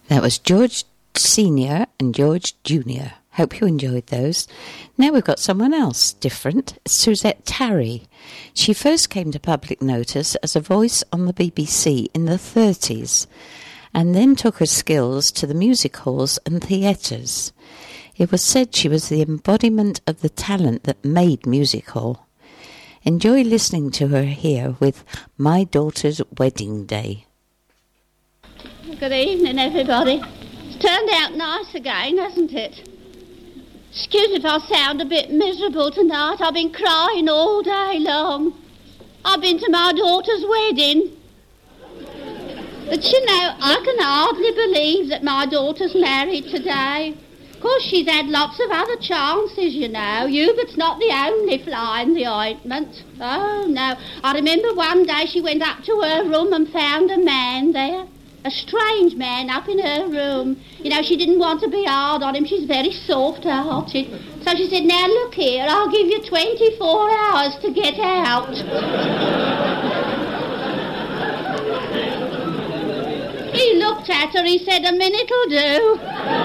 That was George Senior and George Junior. Hope you enjoyed those. Now we've got someone else, different, Suzette Tarry. She first came to public notice as a voice on the BBC in the 30s, and then took her skills to the music halls and theatres. It was said she was the embodiment of the talent that made music hall. Enjoy listening to her here with My Daughter's Wedding Day. Good evening, everybody. It's turned out nice again, hasn't it? Excuse if I sound a bit miserable tonight. I've been crying all day long. I've been to my daughter's wedding. But you know, I can hardly believe that my daughter's married today. Of course, she's had lots of other chances, you know. Hubert's not the only fly in the ointment. Oh, no. I remember one day she went up to her room and found a man there. A strange man up in her room. You know, she didn't want to be hard on him. She's very soft-hearted. So she said, now look here, I'll give you 24 hours to get out. He looked at her, he said, a minute'll do.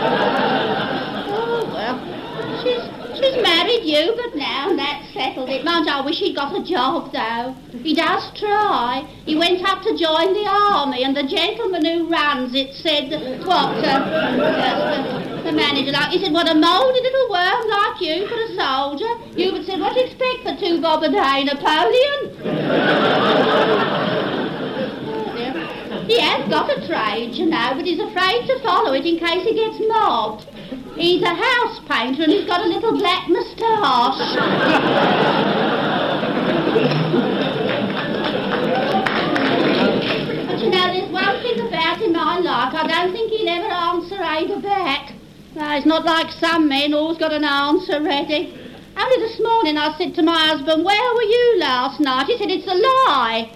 Oh, well, she's married Hubert now, and that's settled it. Mind, I wish he'd got a job, though. He does try. He went up to join the army, and the gentleman who runs it said, the manager, he said, what a mouldy little worm like you for a soldier. Hubert said, what do you expect for 2 bob a day, Napoleon? He has got a trade, you know, but he's afraid to follow it in case he gets mobbed. He's a house painter and he's got a little black moustache. But you know, there's one thing about him I like. I don't think he'll ever answer Ada back. No, he's not like some men, always got an answer ready. Only this morning I said to my husband, where were you last night? He said, it's a lie.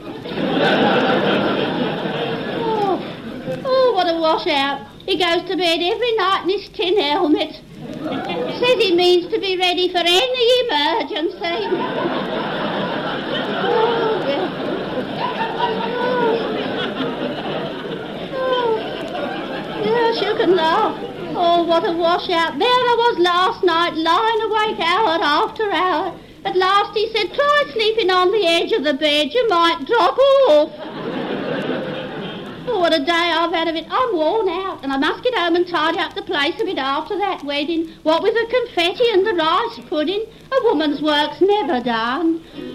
Oh, what a washout. He goes to bed every night in his tin helmet. Says he means to be ready for any emergency. Oh, yeah. Oh. Yes, you can laugh. Oh, what a washout. There I was last night, lying awake hour after hour. At last he said, try sleeping on the edge of the bed, you might drop off. Oh, what a day I've had of it. I'm worn out, and I must get home and tidy up the place a bit after that wedding. What with the confetti and the rice pudding, a woman's work's never done.